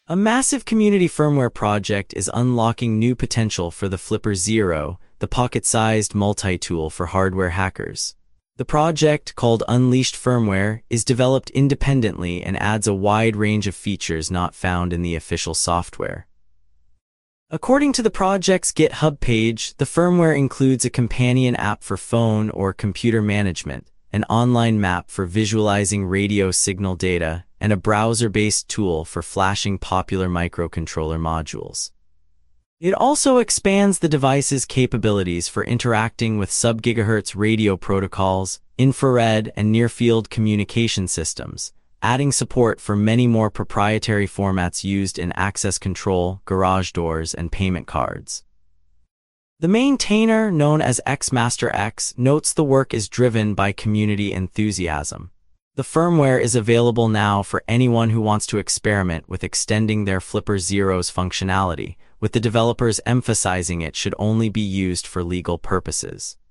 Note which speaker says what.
Speaker 1: A massive community firmware project is unlocking new potential for the Flipper Zero, the pocket-sized multi-tool for hardware hackers. The project, called Unleashed Firmware, is developed independently and adds a wide range of features not found in the official software. According to the project's GitHub page, the firmware includes a companion app for phone or computer management, an online map for visualizing radio signal data, and a browser-based tool for flashing popular microcontroller modules. It also expands the device's capabilities for interacting with sub-gigahertz radio protocols, infrared and near-field communication systems, adding support for many more proprietary formats used in access control, garage doors, and payment cards. The maintainer, known as XMasterX, notes the work is driven by community enthusiasm. The firmware is available now for anyone who wants to experiment with extending their Flipper Zero's functionality, with the developers emphasizing it should only be used for legal purposes.